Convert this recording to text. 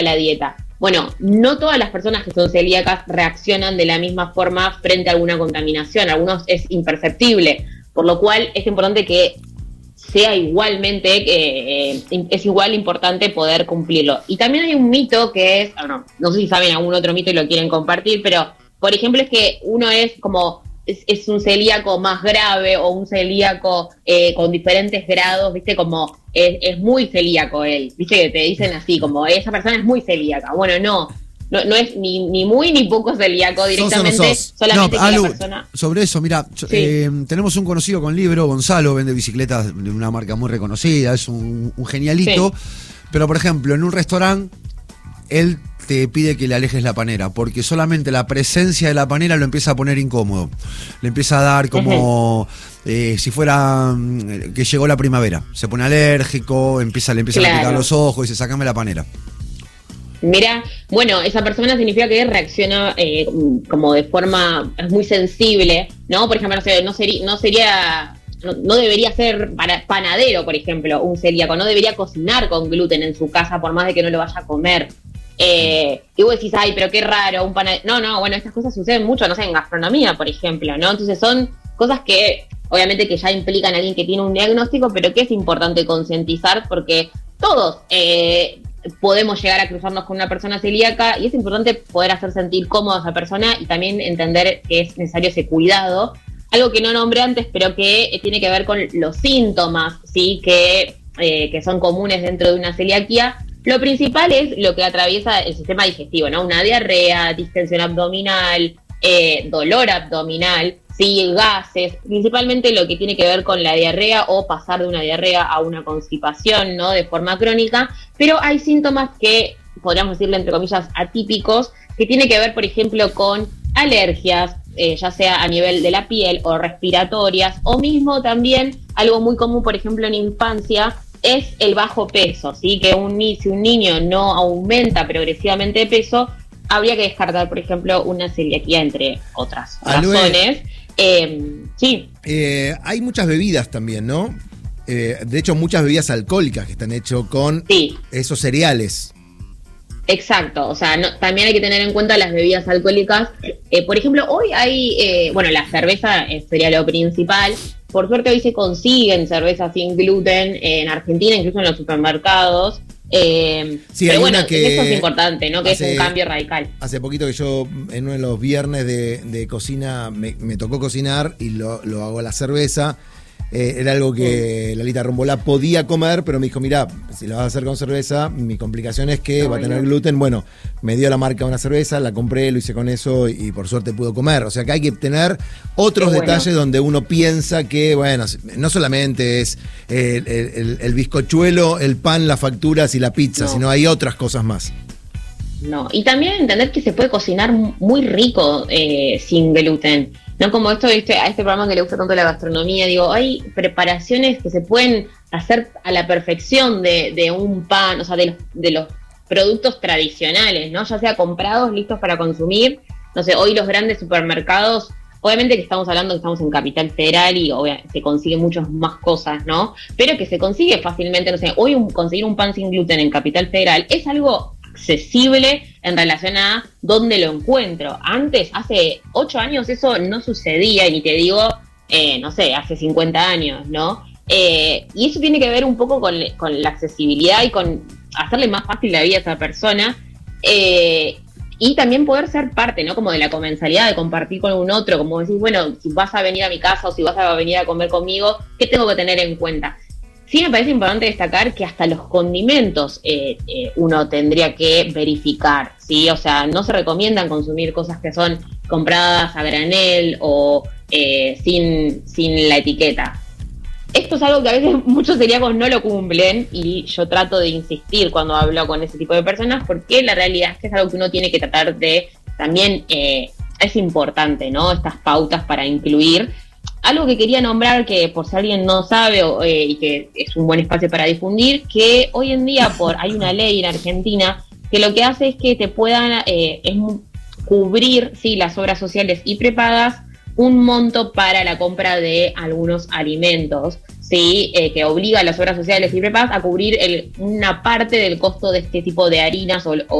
la dieta. Bueno, no todas las personas que son celíacas reaccionan de la misma forma frente a alguna contaminación. Algunos es imperceptible, por lo cual es importante que sea igualmente, es igual importante poder cumplirlo. Y también hay un mito que es, no sé si saben algún otro mito y lo quieren compartir, pero por ejemplo es que uno es como, es un celíaco más grave o un celíaco con diferentes grados, ¿viste? Como es muy celíaco él, ¿viste? Que te dicen así, como esa persona es muy celíaca. Bueno, no es ni muy ni poco celíaco directamente, solamente que Alu, la persona... sobre eso, mira, Sí. tenemos un conocido con libro, Gonzalo, vende bicicletas de una marca muy reconocida, es un genialito, pero por ejemplo, en un restaurante, él te pide que le alejes la panera, porque solamente la presencia de la panera lo empieza a poner incómodo. Le empieza a dar como si fuera que llegó la primavera. Se pone alérgico, le empiezan a picar los ojos y dice, sacame la panera. Mira, bueno, esa persona significa que reacciona como de forma muy sensible, ¿no? Por ejemplo, no debería ser panadero, por ejemplo, un celíaco, no debería cocinar con gluten en su casa por más de que no lo vaya a comer. Y vos decís, ay, pero qué raro, un panadero. No, bueno, estas cosas suceden mucho, no sé, en gastronomía, por ejemplo, ¿no? Entonces son cosas que obviamente que ya implican a alguien que tiene un diagnóstico, pero que es importante concientizar porque todos podemos llegar a cruzarnos con una persona celíaca y es importante poder hacer sentir cómoda a esa persona y también entender que es necesario ese cuidado. Algo que no nombré antes, pero que tiene que ver con los síntomas, ¿sí? Que son comunes dentro de una celiaquía. Lo principal es lo que atraviesa el sistema digestivo, ¿no? Una diarrea, distensión abdominal, dolor abdominal, ¿sí? Gases, principalmente lo que tiene que ver con la diarrea o pasar de una diarrea a una constipación, ¿no? De forma crónica, pero hay síntomas que podríamos decirle entre comillas atípicos, que tiene que ver, por ejemplo, con alergias, ya sea a nivel de la piel o respiratorias, o mismo también algo muy común, por ejemplo, en infancia, es el bajo peso, ¿sí? Que si un niño no aumenta progresivamente de peso, habría que descartar, por ejemplo, una celiaquía, entre otras razones. Sí. Hay muchas bebidas también, ¿no? De hecho, muchas bebidas alcohólicas que están hechas con esos cereales. Exacto, o sea, también hay que tener en cuenta las bebidas alcohólicas. Por ejemplo, hoy hay, la cerveza sería lo principal. Por suerte hoy se consiguen cervezas sin gluten en Argentina, incluso en los supermercados. Sí, pero bueno, que eso es importante, ¿no? Que es un cambio radical. Hace poquito que yo, en uno de los viernes de cocina, me tocó cocinar y lo hago a la cerveza. Era algo que Lalita Rombolá podía comer, pero me dijo, mirá, si lo vas a hacer con cerveza, mi complicación es que va a tener gluten. Bueno, me dio la marca de una cerveza, la compré, lo hice con eso y por suerte pudo comer. O sea que hay que tener otros detalles donde uno piensa que, bueno, no solamente es el bizcochuelo, el pan, las facturas y la pizza, sino hay otras cosas más. No, y también entender que se puede cocinar muy rico sin gluten. No como esto, ¿viste? A este programa que le gusta tanto la gastronomía, digo, hay preparaciones que se pueden hacer a la perfección de un pan, o sea, de los productos tradicionales, ¿no? Ya sea comprados, listos para consumir. No sé, hoy los grandes supermercados, obviamente que estamos hablando que estamos en Capital Federal y se consiguen muchas más cosas, ¿no? Pero que se consigue fácilmente, no sé, hoy conseguir un pan sin gluten en Capital Federal es algo accesible en relación a dónde lo encuentro. Antes, hace 8 años eso no sucedía, y ni te digo, no sé, hace 50 años, ¿no? Y eso tiene que ver un poco con la accesibilidad y con hacerle más fácil la vida a esa persona, y también poder ser parte, ¿no? Como de la comensalidad, de compartir con un otro, como decís, bueno, si vas a venir a mi casa o si vas a venir a comer conmigo, ¿qué tengo que tener en cuenta? Sí me parece importante destacar que hasta los condimentos uno tendría que verificar, ¿sí? O sea, no se recomiendan consumir cosas que son compradas a granel o sin la etiqueta. Esto es algo que a veces muchos celíacos no lo cumplen y yo trato de insistir cuando hablo con ese tipo de personas porque la realidad es que es algo que uno tiene que tratar de también, es importante, ¿no? Estas pautas para incluir. Algo que quería nombrar, que por si alguien no sabe y que es un buen espacio para difundir, que hoy en día hay una ley en Argentina que lo que hace es que te puedan cubrir, sí, las obras sociales y prepagas un monto para la compra de algunos alimentos, ¿sí? Que obliga a las obras sociales y prepagas a cubrir una parte del costo de este tipo de harinas o